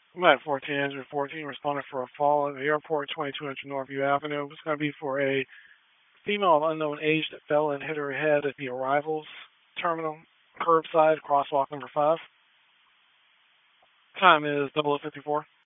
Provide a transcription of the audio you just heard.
Met 14, engine 14, responded for a fall at the airport, 2200 Northview Avenue. It's going to be for a female of unknown age that fell and hit her head at the arrivals terminal, curbside, crosswalk number 5. Time is 0054.